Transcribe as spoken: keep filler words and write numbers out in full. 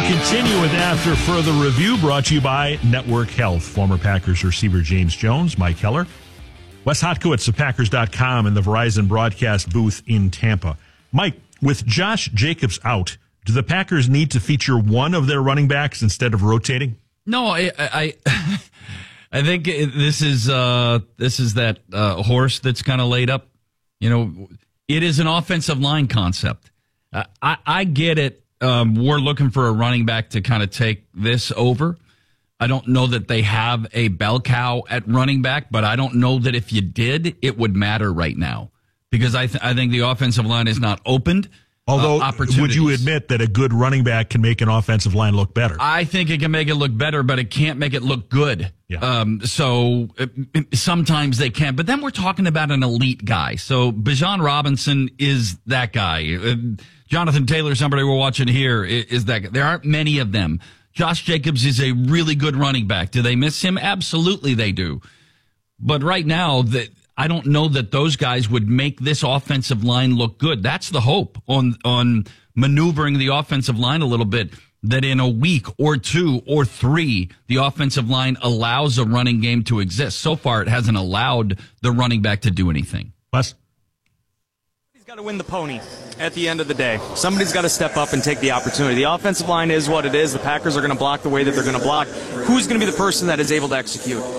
continue with After Further Review, brought to you by Network Health. Former Packers receiver James Jones, Mike Heller, Wes Hotkowitz of Packers dot com, and the Verizon broadcast booth in Tampa. Mike, with Josh Jacobs out, do the Packers need to feature one of their running backs instead of rotating? No, I I, I think this is uh, this is that uh, horse that's kind of laid up. You know, it is an offensive line concept. Uh, I, I get it. Um, we're looking for a running back to kind of take this over. I don't know that they have a bell cow at running back, but I don't know that if you did, it would matter right now because I th- I think the offensive line is not opened. Although, uh, would you admit that a good running back can make an offensive line look better? I think it can make it look better, but it can't make it look good. Yeah. Um, so uh, sometimes they can, but then we're talking about an elite guy. So Bijan Robinson is that guy. Uh, Jonathan Taylor, somebody we're watching here, is, is that guy. There aren't many of them. Josh Jacobs is a really good running back. Do they miss him? Absolutely they do. But right now, the, I don't know that those guys would make this offensive line look good. That's the hope on on maneuvering the offensive line a little bit, that in a week or two or three, the offensive line allows a running game to exist. So far, it hasn't allowed the running back to do anything. Wes? Somebody's got to win the pony at the end of the day. Somebody's got to step up and take the opportunity. The offensive line is what it is. The Packers are going to block the way that they're going to block. Who's going to be the person that is able to execute?